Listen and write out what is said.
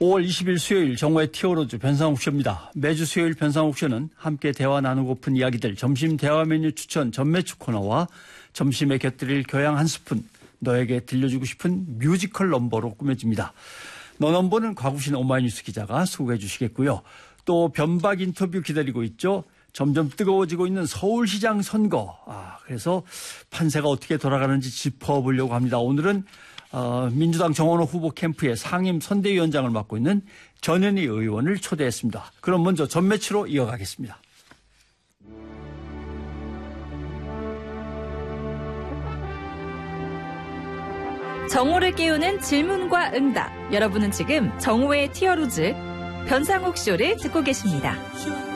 5월 20일 수요일 정오의 티어로즈 변상욱 쇼입니다. 매주 수요일 변상욱 쇼는 함께 대화 나누고픈 이야기들, 점심 대화 메뉴 추천, 전매추 코너와 점심에 곁들일 교양 한 스푼, 너에게 들려주고 싶은 뮤지컬 넘버로 꾸며집니다. 너넘버는 곽우신 오마이뉴스 기자가 소개해 주시겠고요. 또 변박 인터뷰 기다리고 있죠. 점점 뜨거워지고 있는 서울시장 선거. 그래서 판세가 어떻게 돌아가는지 짚어보려고 합니다. 오늘은 민주당 정원호 후보 캠프의 상임 선대위원장을 맡고 있는 전현희 의원을 초대했습니다. 그럼 먼저 전매치로 이어가겠습니다. 정오를 깨우는 질문과 응답. 여러분은 지금 정오의 티어로즈 변상욱 쇼를 듣고 계십니다.